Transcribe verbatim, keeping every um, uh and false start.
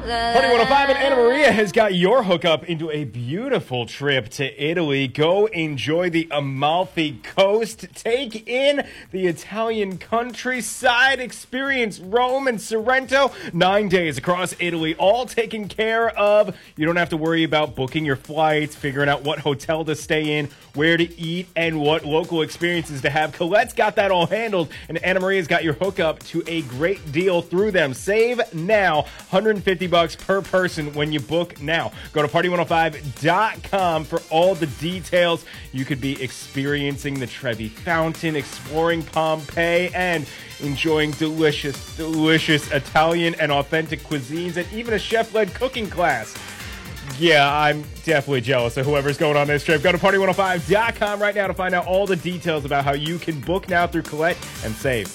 Party one oh five and Anna Maria has got your hookup into a beautiful trip to Italy. Go enjoy the Amalfi Coast. Take in the Italian countryside. Experience Rome and Sorrento. Nine days across Italy, all taken care of. You don't have to worry about booking your flights, figuring out what hotel to stay in, where to eat, and what local experiences to have. Colette's got that all handled, and Anna Maria's got your hookup to a great deal through them. Save now, one hundred fifty bucks per person when you book now. Go to party one oh five dot com for all the details. You could be experiencing the Trevi Fountain, exploring Pompeii, and enjoying delicious, delicious Italian and authentic cuisines, and even a chef-led cooking class. Yeah, I'm definitely jealous of whoever's going on this trip. Go to party one oh five dot com right now to find out all the details about how you can book now through Colette and save.